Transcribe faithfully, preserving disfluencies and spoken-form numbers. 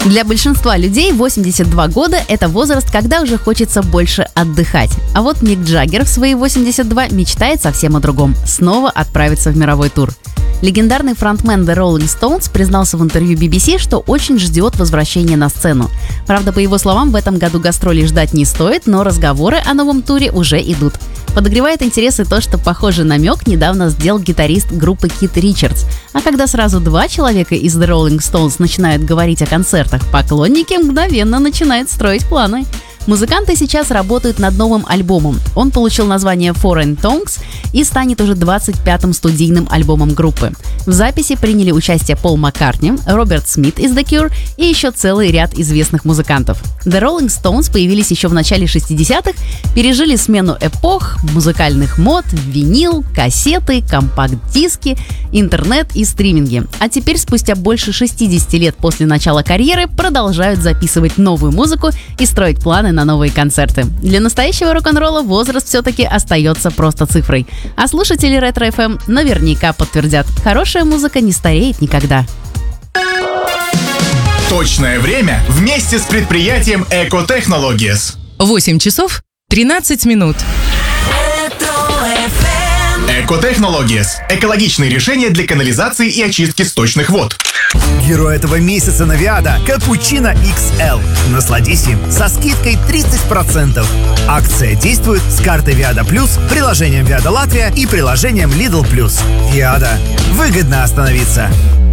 Для большинства людей восемьдесят два года – это возраст, когда уже хочется больше отдыхать. А вот Мик Джаггер в свои восемьдесят два мечтает совсем о другом – снова отправиться в мировой тур. Легендарный фронтмен The Rolling Stones признался в интервью би би си, что очень ждет возвращения на сцену. Правда, по его словам, в этом году гастролей ждать не стоит, но разговоры о новом туре уже идут. Подогревает интересы то, что похожий намек недавно сделал гитарист группы Кит Ричардс. А когда сразу два человека из The Rolling Stones начинают говорить о концертах, поклонники мгновенно начинают строить планы. Музыканты сейчас работают над новым альбомом. Он получил название Foreign Tongues и станет уже двадцать пятым студийным альбомом группы. В записи приняли участие Пол Маккартни, Роберт Смит из The Cure и еще целый ряд известных музыкантов. The Rolling Stones появились еще в начале шестидесятых, пережили смену эпох, музыкальных мод, винил, кассеты, компакт-диски, интернет и стриминги. А теперь, спустя больше шестидесяти лет после начала карьеры, продолжают записывать новую музыку и строить планы на новые концерты. Для настоящего рок-н-ролла возраст все-таки остается просто цифрой. А слушатели Ретро эф эм наверняка подтвердят: хорошая музыка не стареет никогда. Точное время вместе с предприятием Eco Technologies. восемь часов тринадцать минут. Eco Technologies – экологичные решения для канализации и очистки сточных вод. Герой этого месяца на Виада – Капучино икс эл. Насладись им со скидкой тридцать процентов. Акция действует с картой Виада Плюс, приложением Виада Латвия и приложением Lidl Плюс. Виада. Выгодно остановиться.